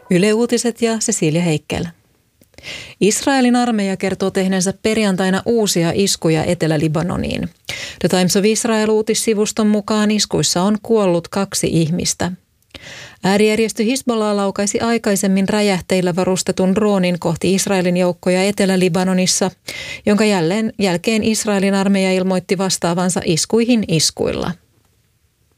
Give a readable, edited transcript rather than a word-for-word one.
Yle Uutiset ja Cecilia Heikkilä. Israelin armeija kertoo tehneensä perjantaina uusia iskuja Etelä-Libanoniin. The Times of Israel-uutissivuston mukaan iskuissa on kuollut 2 ihmistä. Äärijärjestö Hizbollah laukaisi aikaisemmin räjähteillä varustetun droonin kohti Israelin joukkoja Etelä-Libanonissa, jonka jälkeen Israelin armeija ilmoitti vastaavansa iskuihin iskuilla.